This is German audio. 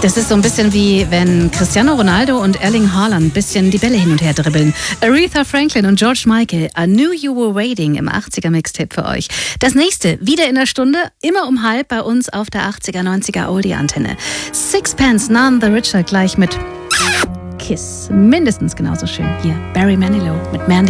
Das ist so ein bisschen wie wenn Cristiano Ronaldo und Erling Haaland ein bisschen die Bälle hin und her dribbeln. Aretha Franklin und George Michael, I Knew You Were Waiting im 80er-Mixtape für euch. Das nächste, wieder in der Stunde, immer um halb bei uns auf der 80er-90er Oldie-Antenne. Sixpence None the Richer gleich mit Kiss. Mindestens genauso schön. Hier, Barry Manilow mit Man